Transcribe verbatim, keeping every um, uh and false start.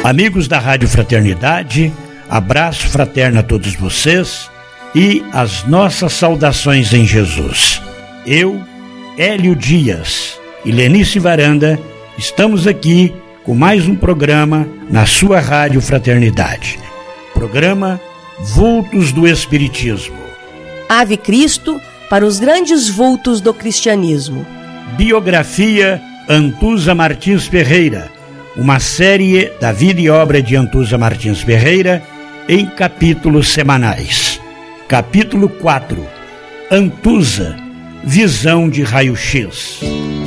Amigos da Rádio Fraternidade, abraço fraterno a todos vocês e as nossas saudações em Jesus. Eu, Hélio Dias e Lenice Varanda, estamos aqui com mais um programa na sua Rádio Fraternidade. Programa Vultos do Espiritismo. Ave Cristo para os grandes vultos do cristianismo. Biografia Antusa Martins Ferreira, uma série da vida e obra de Antusa Martins Ferreira em capítulos semanais. Capítulo quatro. Antusa, visão de raio-x.